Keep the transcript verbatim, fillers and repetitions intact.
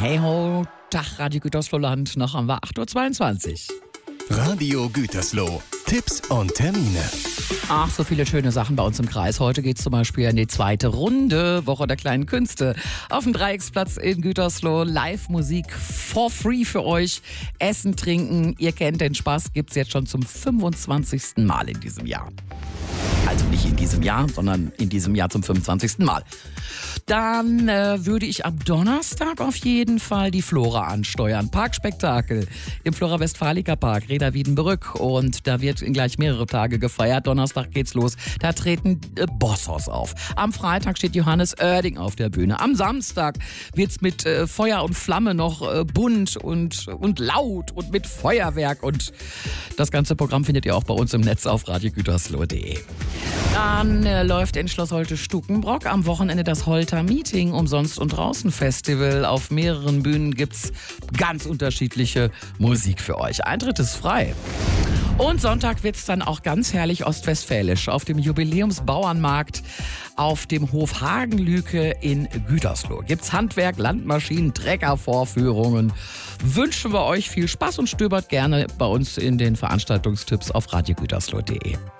Hey ho, Tag Radio Gütersloh-Land, noch haben wir acht Uhr zweiundzwanzig. Radio Gütersloh, Tipps und Termine. Ach, so viele schöne Sachen bei uns im Kreis. Heute geht es zum Beispiel in die zweite Runde, Woche der kleinen Künste. Auf dem Dreiecksplatz in Gütersloh, Live-Musik for free für euch. Essen, trinken, ihr kennt den Spaß, gibt's jetzt schon zum fünfundzwanzigsten Mal in diesem Jahr. Also nicht in diesem Jahr, sondern in diesem Jahr zum fünfundzwanzigsten Mal. Dann äh, würde ich ab Donnerstag auf jeden Fall die Flora ansteuern. Parkspektakel im Flora Westfalica Park, Reda Wiedenbrück. Und da wird gleich mehrere Tage gefeiert. Donnerstag geht's los. Da treten äh, Bossos auf. Am Freitag steht Johannes Oerding auf der Bühne. Am Samstag wird's mit äh, Feuer und Flamme noch äh, bunt und, und laut und mit Feuerwerk. Und das ganze Programm findet ihr auch bei uns im Netz auf radiogütersloh punkt de. Dann äh, läuft in Schloss Holte-Stukenbrock am Wochenende das Holter Meeting, Umsonst- und Draußen-Festival. Auf mehreren Bühnen gibt's ganz unterschiedliche Musik für euch. Eintritt ist frei. Und Sonntag wird's dann auch ganz herrlich ostwestfälisch auf dem Jubiläumsbauernmarkt auf dem Hof Hagenlüke in Gütersloh. Gibt's Handwerk, Landmaschinen, Treckervorführungen. Wünschen wir euch viel Spaß und stöbert gerne bei uns in den Veranstaltungstipps auf radiogütersloh punkt de.